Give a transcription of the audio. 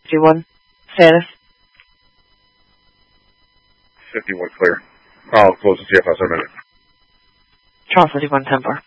51. Status? 51 clear. I'll close the CFS in a minute. Charles 51, 10-4.